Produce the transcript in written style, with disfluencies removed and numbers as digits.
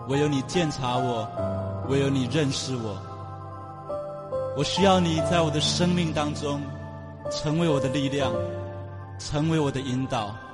唯有你鉴察我，唯有你认识我。我需要你在我的生命当中成为我的力量，成为我的引导。